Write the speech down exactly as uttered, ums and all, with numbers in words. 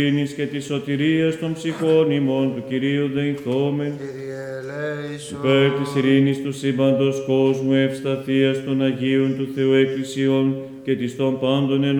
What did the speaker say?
ειρήνης και της σωτηρίας των ψυχών ημών του Κυρίου δεηθόμεν. Κύριε ελέησον. Υπέρ της ειρήνης του σύμπαντος κόσμου, ευσταθίας των Αγίων του Θεού Εκκλησιών και της των πάντων